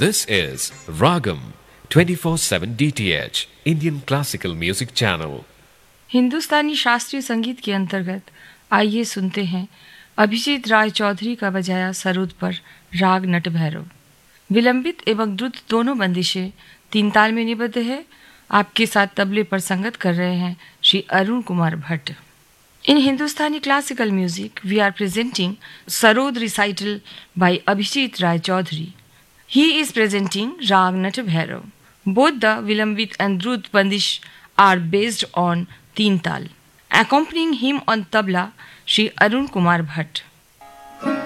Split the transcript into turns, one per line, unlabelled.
This is Ragam 24/7 DTH Indian Classical Music Channel.
हिंदुस्तानी शास्त्रीय संगीत के अंतर्गत आइए सुनते हैं अभिजीत राय चौधरी का बजाया सरोद पर राग नटभैरव। विलंबित एवं द्रुत दोनों बंदिशें तीन ताल में निबद्ध है। आपके साथ तबले पर संगत कर रहे हैं श्री अरुण कुमार भट्ट। इन हिंदुस्तानी classical music we are presenting sarod recital bye Abhijit Rai Chaudhary. He is presenting Rag Natbhairav. Both the Vilambit and Drut Bandish are based on Teen Tal. Accompanying him on tabla, Shri Arun Kumar Bhatt.